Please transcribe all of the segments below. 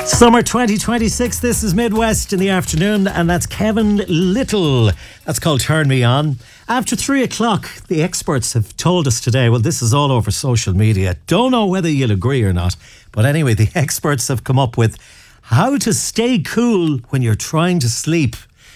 Summer 2026, this is Midwest in the afternoon, and that's Kevin Little. That's called Turn Me On. After 3 o'clock, the experts have told us today, well, this is all over social media. Don't know whether you'll agree or not, but anyway, the experts have come up with how to stay cool when you're trying to sleep.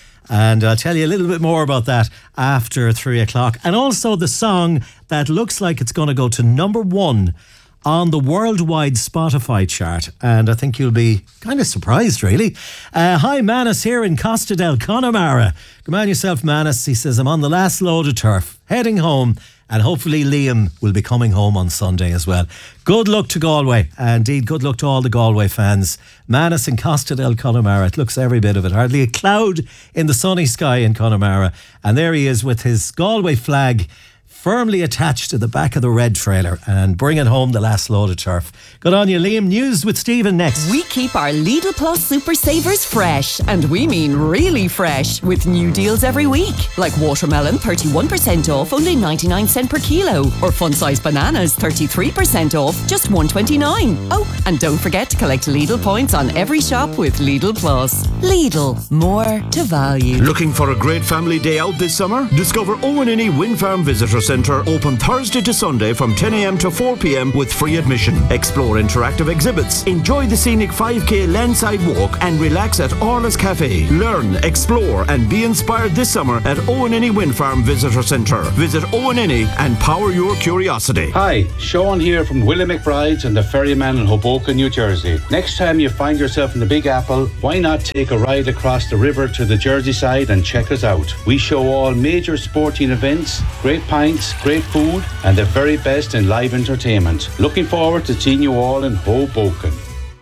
And I'll tell you a little bit more about that after 3 o'clock. And also the song that looks like it's going to go to number 1 on the worldwide Spotify chart, and I think you'll be kind of surprised, really. Hi, Manus here in Costa del Connemara. Come on yourself, Manus. He says, I'm on the last load of turf, heading home, and hopefully Liam will be coming home on Sunday as well. Good luck to Galway. Indeed, good luck to all the Galway fans. Manus in Costa del Connemara. It looks every bit of it. Hardly a cloud in the sunny sky in Connemara. And there he is with his Galway flag firmly attached to the back of the red trailer and bringing home the last load of turf. Good on you, Liam. News with Stephen next. We keep our Lidl Plus Super Savers fresh, and we mean really fresh, with new deals every week. Like watermelon, 31% off, only 99 cents per kilo. Or fun-sized bananas, 33% off, just $1.29. Oh, and don't forget to collect Lidl points on every shop with Lidl Plus. Lidl, more to value. Looking for a great family day out this summer? Discover Owenini Wind Farm Visitor Centre, open Thursday to Sunday from 10 a.m. to 4 p.m. with free admission. Explore interactive exhibits, enjoy the scenic 5k landside walk, and relax at Orla's Cafe. Learn, explore, and be inspired this summer at Owenini Wind Farm Visitor Centre. Visit Owenini and power your curiosity. Hi, Sean here from Willie McBride's and the Ferryman in Hoboken, New Jersey. Next time you find yourself in the Big Apple, why not take a ride across the river to the Jersey side and check us out? We show all major sporting events, great pints, great food, and the very best in live entertainment. Looking forward to seeing you all in Hoboken.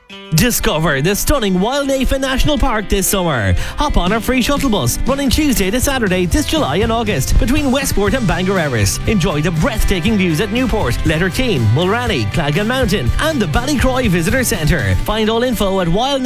Discover the stunning Wildnafa National Park this summer. Hop on our free shuttle bus running Tuesday to Saturday this July and August between Westport and Bangor Erris. Enjoy the breathtaking views at Newport, Letterteen, Mulranny, Claggan Mountain and the Ballycroy Visitor Centre. Find all info at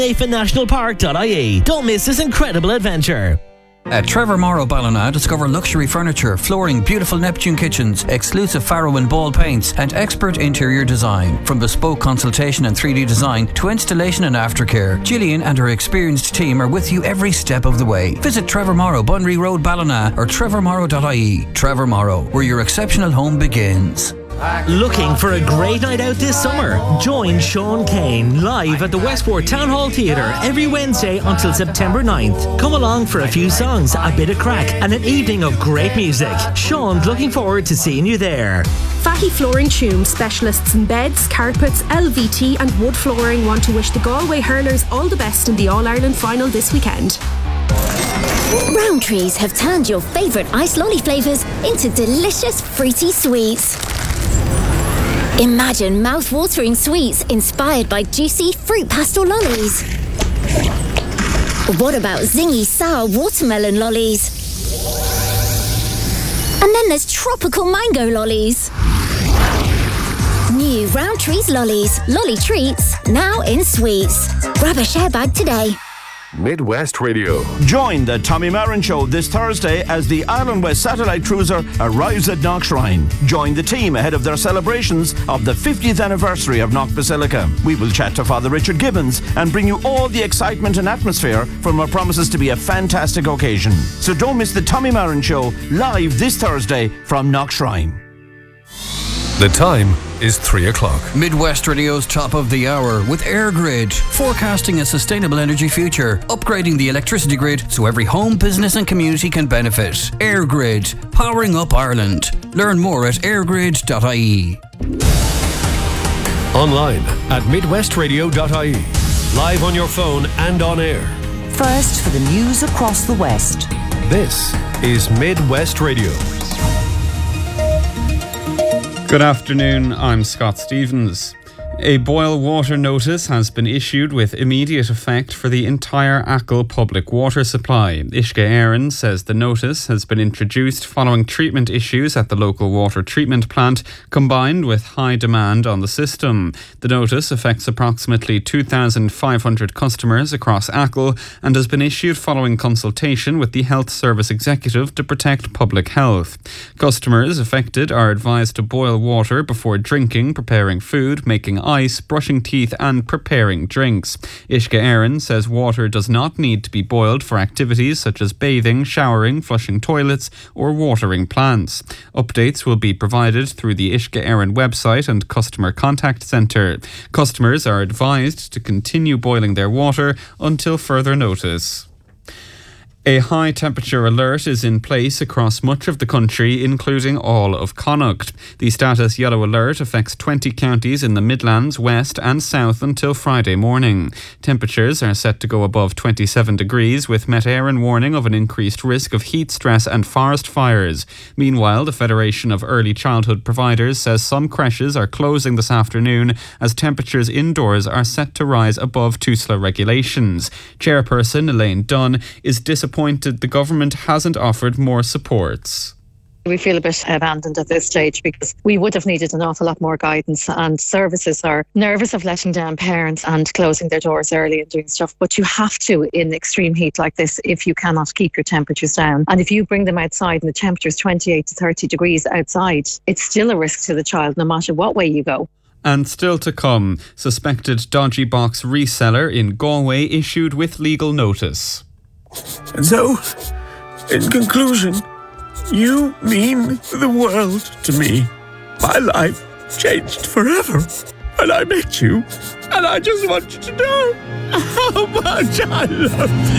wildnafanationalpark.ie. Don't miss this incredible adventure. At Trevor Morrow Ballina, discover luxury furniture, flooring, beautiful Neptune kitchens, exclusive Faro and Ball paints, and expert interior design. From bespoke consultation and 3D design to installation and aftercare, Gillian and her experienced team are with you every step of the way. Visit Trevor Morrow, Bunry Road, Ballina, or trevormorrow.ie. Trevor Morrow, where your exceptional home begins. Looking for a great night out this summer? Join Sean Kane live at the Westport Town Hall Theatre every Wednesday until September 9th. Come along for a few songs, a bit of crack, and an evening of great music. Sean's looking forward to seeing you there. Fatty Flooring Tume, specialists in beds, carpets, LVT and wood flooring, want to wish the Galway hurlers all the best in the All-Ireland final this weekend. Rowntree's have turned your favourite ice lolly flavours into delicious fruity sweets. Imagine mouth-watering sweets inspired by juicy fruit pastel lollies. What about zingy sour watermelon lollies? And then there's tropical mango lollies. New Rowntree's lollies, lolly treats, now in sweets. Grab a share bag today. Midwest Radio. Join the Tommy Marin Show this Thursday as the Island West Satellite Cruiser arrives at Knockshrine. Join the team ahead of their celebrations of the 50th anniversary of Knock Basilica. We will chat to Father Richard Gibbons and bring you all the excitement and atmosphere from what promises to be a fantastic occasion. So don't miss the Tommy Marin Show live this Thursday from Knockshrine. The time is 3 o'clock. Midwest Radio's top of the hour with EirGrid, forecasting a sustainable energy future, upgrading the electricity grid so every home, business and community can benefit. EirGrid, powering up Ireland. Learn more at airgrid.ie. Online at midwestradio.ie. Live on your phone and on air. First for the news across the West. This is Midwest Radio. Good afternoon, I'm Scott Stevens. A boil water notice has been issued with immediate effect for the entire Achill public water supply. Uisce Éireann says the notice has been introduced following treatment issues at the local water treatment plant, combined with high demand on the system. The notice affects approximately 2,500 customers across Achill and has been issued following consultation with the Health Service Executive to protect public health. Customers affected are advised to boil water before drinking, preparing food, making ice, brushing teeth and preparing drinks. Ishka Aaron says water does not need to be boiled for activities such as bathing, showering, flushing toilets or watering plants. Updates will be provided through the Ishka Aaron website and customer contact centre. Customers are advised to continue boiling their water until further notice. A high temperature alert is in place across much of the country, including all of Connacht. The status yellow alert affects 20 counties in the Midlands, West and South until Friday morning. Temperatures are set to go above 27 degrees, with Met Éireann warning of an increased risk of heat stress and forest fires. Meanwhile, the Federation of Early Childhood Providers says some creches are closing this afternoon as temperatures indoors are set to rise above TUSLA regulations. Chairperson Elaine Dunn is disappointed the government hasn't offered more supports. We feel a bit abandoned at this stage because we would have needed an awful lot more guidance, and services are nervous of letting down parents and closing their doors early and doing stuff. But you have to in extreme heat like this if you cannot keep your temperatures down. And if you bring them outside and the temperature is 28 to 30 degrees outside, it's still a risk to the child no matter what way you go. And still to come, suspected dodgy box reseller in Galway issued with legal notice. And so, in conclusion, you mean the world to me. My life changed forever when I met you, and I just want you to know how much I love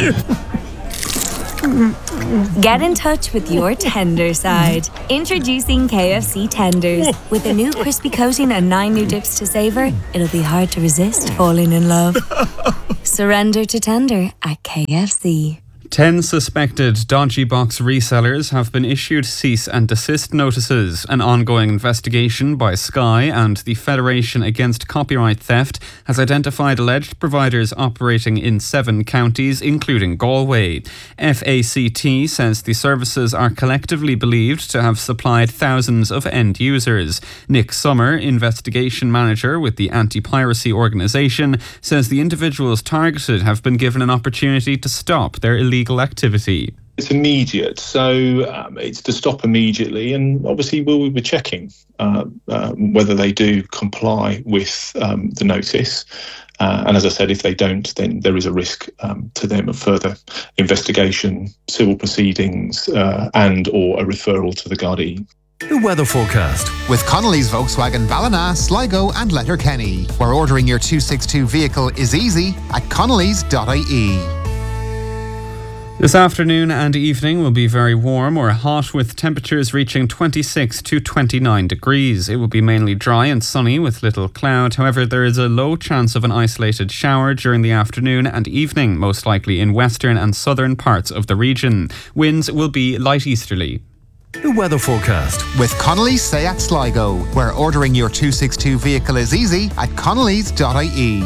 you. Get in touch with your tender side. Introducing KFC Tenders. With a new crispy coating and 9 new dips to savour, it'll be hard to resist falling in love. Surrender to tender at KFC. 10 suspected dodgy box resellers have been issued cease and desist notices. An ongoing investigation by Sky and the Federation Against Copyright Theft has identified alleged providers operating in 7 counties, including Galway. FACT says the services are collectively believed to have supplied thousands of end users. Nick Summer, investigation manager with the anti-piracy organisation, says the individuals targeted have been given an opportunity to stop their illegal activity. It's immediate, so it's to stop immediately, and obviously we'll be checking whether they do comply with the notice. And as I said, if they don't, then there is a risk to them of further investigation, civil proceedings, and or a referral to the Gardaí. The weather forecast with Connolly's Volkswagen Ballina, Sligo and Letterkenny, where ordering your 262 vehicle is easy at connolly's.ie. This afternoon and evening will be very warm or hot, with temperatures reaching 26 to 29 degrees. It will be mainly dry and sunny with little cloud. However, there is a low chance of an isolated shower during the afternoon and evening, most likely in western and southern parts of the region. Winds will be light easterly. The weather forecast with Connolly's Seat Sligo, where ordering your 262 vehicle is easy at connolly's.ie.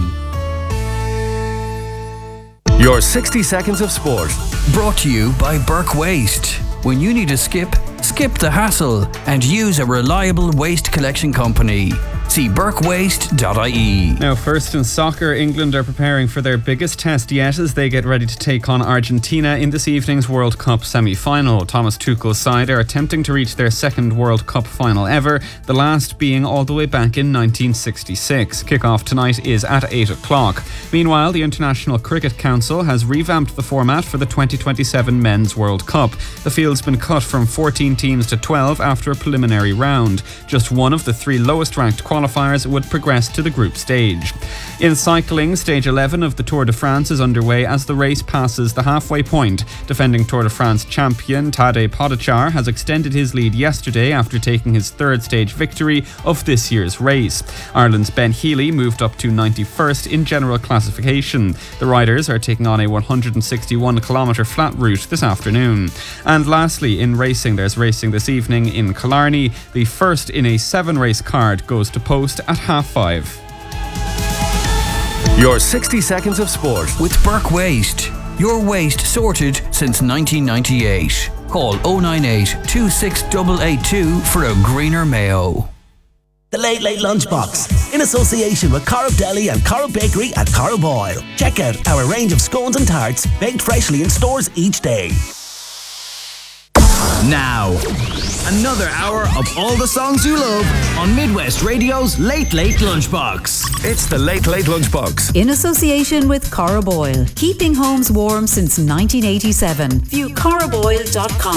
Your 60 seconds of sport. Brought to you by Burke Waste. When you need to skip the hassle and use a reliable waste collection company. See burkewaste.ie. Now, first in soccer, England are preparing for their biggest test yet as they get ready to take on Argentina in this evening's World Cup semi-final. Thomas Tuchel's side are attempting to reach their second World Cup final ever, the last being all the way back in 1966. Kick-off tonight is at 8 o'clock. Meanwhile, the International Cricket Council has revamped the format for the 2027 Men's World Cup. The field's been cut from 14 teams to 12 after a preliminary round. Just one of the 3 lowest-ranked qualifiers would progress to the group stage. In cycling, stage 11 of the Tour de France is underway as the race passes the halfway point. Defending Tour de France champion Tadej Pogačar has extended his lead yesterday after taking his 3rd stage victory of this year's race. Ireland's Ben Healy moved up to 91st in general classification. The riders are taking on a 161-kilometre flat route this afternoon. And lastly, in racing, there's racing this evening in Killarney. The first in a 7-race card goes to post at 5:30. Your 60 seconds of sport with Burke Waste. Your waste sorted since 1998. Call 098 26882 for a greener Mayo. The Late Late Lunchbox, in association with Corrib Deli and Corrib Bakery at Corrib Oil. Check out our range of scones and tarts baked freshly in stores each day. now. Another hour of all the songs you love on Midwest Radio's Late Late Lunchbox. It's the Late Late Lunchbox. In association with Cora Boyle. Keeping homes warm since 1987. View coraboyle.com.